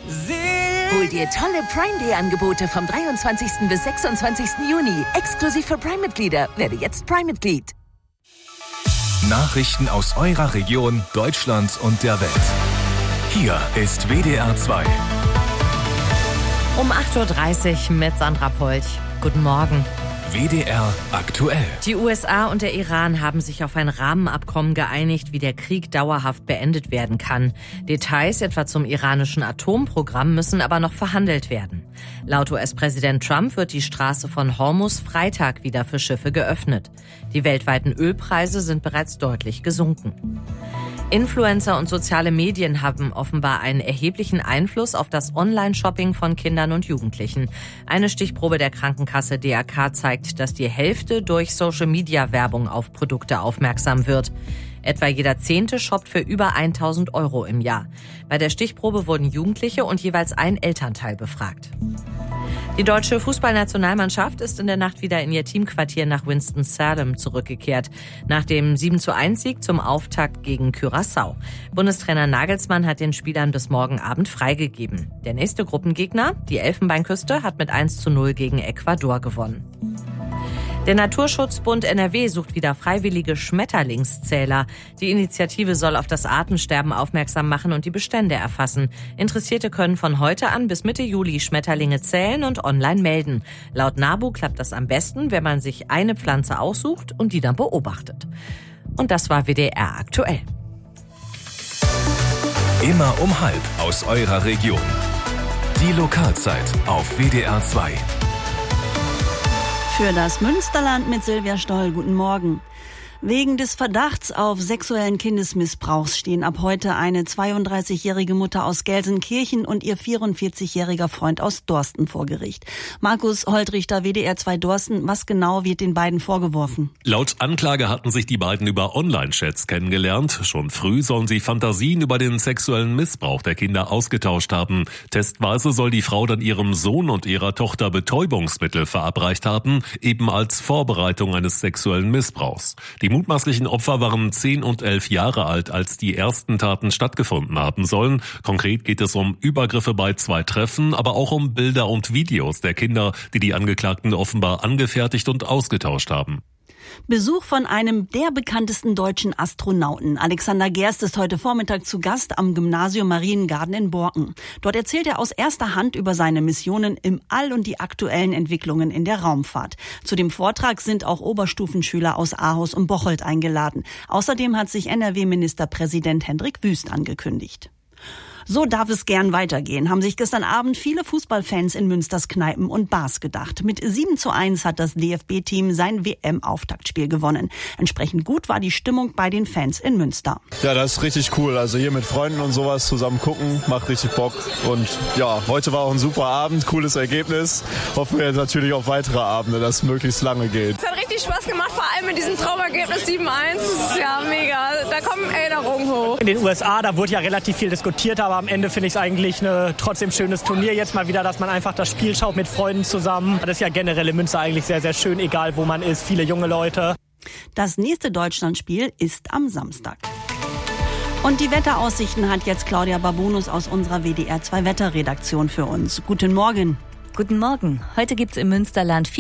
Hol dir tolle Prime-Day-Angebote vom 23. bis 26. Juni. Exklusiv für Prime-Mitglieder. Werde jetzt Prime-Mitglied. Nachrichten aus eurer Region, Deutschland und der Welt. Hier ist WDR 2. Um 8.30 Uhr mit Sandra Polch. Guten Morgen. WDR aktuell. Die USA und der Iran haben sich auf ein Rahmenabkommen geeinigt, wie der Krieg dauerhaft beendet werden kann. Details etwa zum iranischen Atomprogramm müssen aber noch verhandelt werden. Laut US-Präsident Trump wird die Straße von Hormuz Freitag wieder für Schiffe geöffnet. Die weltweiten Ölpreise sind bereits deutlich gesunken. Influencer und soziale Medien haben offenbar einen erheblichen Einfluss auf das Online-Shopping von Kindern und Jugendlichen. Eine Stichprobe der Krankenkasse DRK zeigt, dass die Hälfte durch Social-Media-Werbung auf Produkte aufmerksam wird. Etwa jeder 10. shoppt für über 1.000 € im Jahr. Bei der Stichprobe wurden Jugendliche und jeweils ein Elternteil befragt. Die deutsche Fußballnationalmannschaft ist in der Nacht wieder in ihr Teamquartier nach Winston-Salem zurückgekehrt. Nach dem 7:1-Sieg zum Auftakt gegen Curaçao. Bundestrainer Nagelsmann hat den Spielern bis morgen Abend freigegeben. Der nächste Gruppengegner, die Elfenbeinküste, hat mit 1:0 gegen Ecuador gewonnen. Der Naturschutzbund NRW sucht wieder freiwillige Schmetterlingszähler. Die Initiative soll auf das Artensterben aufmerksam machen und die Bestände erfassen. Interessierte können von heute an bis Mitte Juli Schmetterlinge zählen und online melden. Laut NABU klappt das am besten, wenn man sich eine Pflanze aussucht und die dann beobachtet. Und das war WDR aktuell. Immer um 12:30 aus eurer Region. Die Lokalzeit auf WDR 2. Für das Münsterland mit Silvia Stoll. Guten Morgen. Wegen des Verdachts auf sexuellen Kindesmissbrauchs stehen ab heute eine 32-jährige Mutter aus Gelsenkirchen und ihr 44-jähriger Freund aus Dorsten vor Gericht. Markus Holtrichter, WDR 2 Dorsten, was genau wird den beiden vorgeworfen? Laut Anklage hatten sich die beiden über Online-Chats kennengelernt. Schon früh sollen sie Fantasien über den sexuellen Missbrauch der Kinder ausgetauscht haben. Testweise soll die Frau dann ihrem Sohn und ihrer Tochter Betäubungsmittel verabreicht haben, eben als Vorbereitung eines sexuellen Missbrauchs. Die mutmaßlichen Opfer waren 10 und 11 Jahre alt, als die ersten Taten stattgefunden haben sollen. Konkret geht es um Übergriffe bei 2 Treffen, aber auch um Bilder und Videos der Kinder, die die Angeklagten offenbar angefertigt und ausgetauscht haben. Besuch von einem der bekanntesten deutschen Astronauten. Alexander Gerst ist heute Vormittag zu Gast am Gymnasium Mariengarten in Borken. Dort erzählt er aus erster Hand über seine Missionen im All und die aktuellen Entwicklungen in der Raumfahrt. Zu dem Vortrag sind auch Oberstufenschüler aus Ahaus und Bocholt eingeladen. Außerdem hat sich NRW-Ministerpräsident Hendrik Wüst angekündigt. So darf es gern weitergehen, haben sich gestern Abend viele Fußballfans in Münsters Kneipen und Bars gedacht. Mit 7:1 hat das DFB-Team sein WM-Auftaktspiel gewonnen. Entsprechend gut war die Stimmung bei den Fans in Münster. Ja, das ist richtig cool. Also hier mit Freunden und sowas zusammen gucken, macht richtig Bock. Und ja, heute war auch ein super Abend, cooles Ergebnis. Hoffen wir jetzt natürlich auf weitere Abende, dass es möglichst lange geht. Es hat richtig Spaß gemacht, vor allem mit diesem Traumergebnis 7:1. Das ist ja mega. Da kommen Erinnerungen hoch. In den USA, da wurde ja relativ viel diskutiert, aber am Ende finde ich es eigentlich ein trotzdem schönes Turnier. Jetzt mal wieder, dass man einfach das Spiel schaut mit Freunden zusammen. Das ist ja generell in Münster eigentlich sehr, sehr schön, egal wo man ist. Viele junge Leute. Das nächste Deutschlandspiel ist am Samstag. Und die Wetteraussichten hat jetzt Claudia Babunus aus unserer WDR 2 Wetterredaktion für uns. Guten Morgen. Guten Morgen. Heute gibt's im Münsterland